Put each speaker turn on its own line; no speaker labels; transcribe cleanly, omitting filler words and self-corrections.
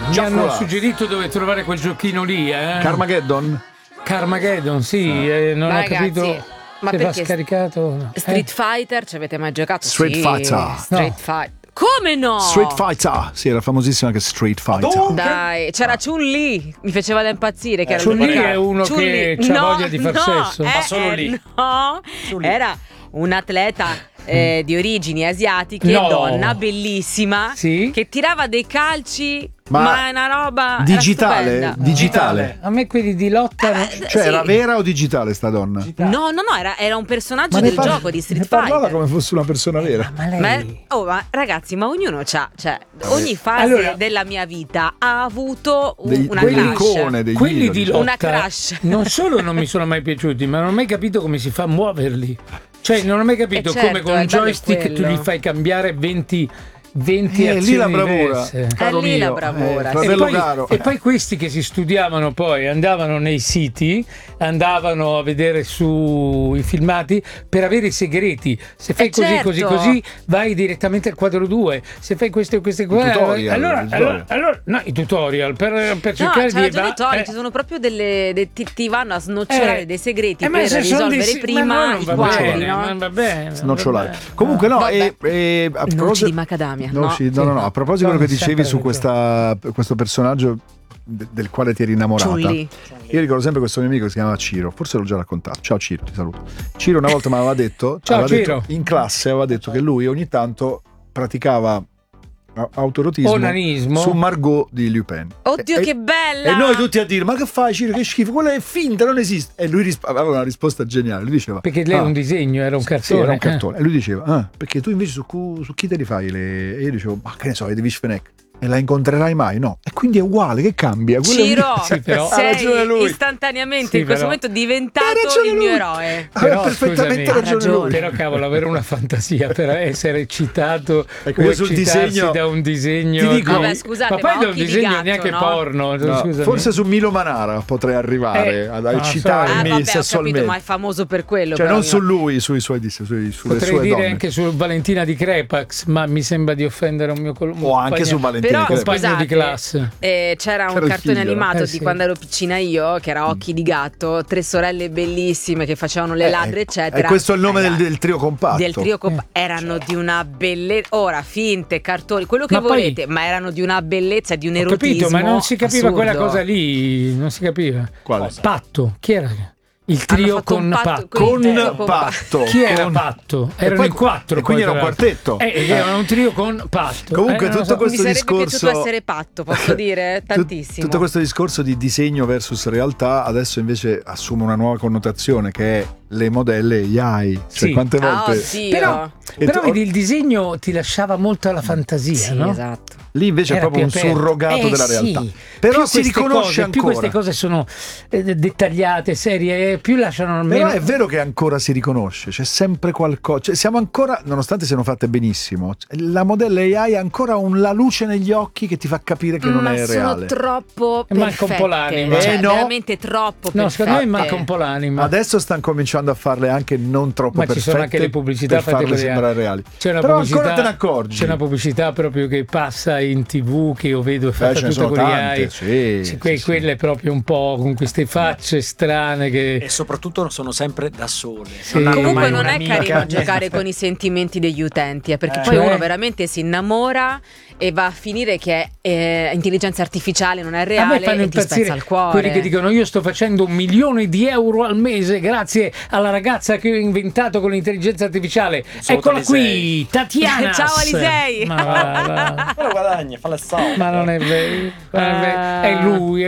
Mi hanno suggerito dove trovare quel giochino lì, Carmageddon, sì, non ho capito.
Ma
se va
perché
scaricato.
Street Fighter, ci avete mai giocato?
Street Fighter.
Street Fighter. Come no?
Street Fighter, sì, era famosissima anche Street Fighter.
Dai, c'era Chun-Li, mi faceva da impazzire. Che
Chun-Li è uno che ha voglia di far sesso.
Ma solo lì.
No, era un atleta di origini asiatiche, donna bellissima, che tirava dei calci. Ma è una roba
digitale.
A me quelli di lotta
cioè era vera o digitale sta donna?
No, era un personaggio del gioco di Street Fighter.
Parlava come fosse una persona vera.
Ma ragazzi, ma ognuno ogni fase della mia vita ha avuto una crush.
Quelli di lotta
una crush.
Non solo non mi sono mai piaciuti, ma non ho mai capito come si fa a muoverli. Cioè non ho mai capito come con un joystick tu gli fai cambiare 20 azioni
lì la bravura,
caro
lì la bravura.
E poi questi che si studiavano poi andavano nei siti, andavano a vedere sui filmati per avere i segreti. Se fai così vai direttamente al quadro 2. Se fai queste qua, i tutorial per cercare di
ci sono proprio ti vanno a snocciolare dei segreti per risolvere prima i quadri, no?
Va bene.
Snocciolare. Comunque a
noci di macadamia.
No, a proposito di quello che dicevi su questo personaggio del quale ti eri innamorata, io ricordo sempre questo mio amico che si chiamava Ciro, forse l'ho già raccontato. Ciao Ciro, ti saluto. Ciro una volta mi aveva detto, in classe aveva detto che lui ogni tanto praticava autorotismo su Margot di Lupin.
Oddio, che bella!
E noi tutti a dire: ma che fai, Ciro? Che schifo, quella è finta, non esiste. E lui aveva una risposta geniale. Lui diceva:
perché lei è un disegno, era un cartone.
Sì, era un cartone. E lui diceva: perché tu invece su chi te li fai le. E io dicevo: ma che ne so, le di Vishvenek. E la incontrerai mai? No. E quindi è uguale, che cambia?
Ciro,
però
sei istantaneamente in questo momento diventato il mio eroe.
Però perfettamente ragione lui.
Però cavolo, avere una fantasia per essere citato
sul disegno
da un disegno.
Ti dico,
scusate,
ma poi da un disegno neanche porno.
Forse su Milo Manara potrei arrivare ad eccitarmi sessualmente.
Ma è famoso per quello.
Cioè non su lui, sui suoi sulle
potrei
sue
dire
donne.
Anche su Valentina di Crepax, ma mi sembra di offendere un mio collega.
O anche su Valentina.
Però
compagno di classe.
C'era un cartone animato di quando ero piccina io, che era Occhi di gatto, 3 sorelle bellissime che facevano le ladre, eccetera.
E questo è il nome del trio compatto.
Erano di una bellezza, ora finte, cartoni, quello che volete, ma erano di una bellezza, di un erotismo.
Capito, ma non si capiva
assurdo.
Quella cosa lì, non si capiva.
Quale?
Patto, chi era? Il trio con
Patto.
Chi era Patto? Erano in 4.
E quindi era un quartetto.
Era un trio con Patto.
Comunque tutto questo
mi
discorso.
Mi sarebbe piaciuto essere Patto, posso dire? Tantissimo.
Tutto questo discorso di disegno versus realtà adesso invece assume una nuova connotazione, che è le modelle AI. Cioè quante volte.
Però vedi, il disegno ti lasciava molto alla fantasia, no?
Esatto.
Lì invece è proprio un surrogato della realtà. Però più si riconosce ancora.
Più queste cose sono dettagliate, serie, più lasciano almeno.
Però è vero che ancora si riconosce, c'è sempre qualcosa. Cioè, siamo ancora, nonostante siano fatte benissimo, la modella AI ha ancora la luce negli occhi che ti fa capire che non è reale.
Ma sono troppo perfette.
Manca un po' l'anima.
Veramente troppo perfette.
No, secondo me manca un po' l'anima.
Adesso stanno cominciando a farle anche non troppo perfette. Ma
ci sono anche le pubblicità
per farle sembrare reali.
Però
ancora te ne accorgi.
C'è una pubblicità proprio che passa in TV, che io vedo fatta tutta con le AI. Quelle proprio un po' con queste facce strane
e soprattutto sono sempre da sole.
Comunque non è carino giocare con i sentimenti degli utenti, perché poi uno veramente si innamora e va a finire che è intelligenza artificiale, non è reale, e ti spezza il cuore.
Quelli che dicono: io sto facendo 1 milione di euro al mese grazie alla ragazza che ho inventato con l'intelligenza artificiale. Eccola qui, Tatiana.
Ciao Alisei.
Però guadagna, fa la solda.
Ma non è vero, è lui.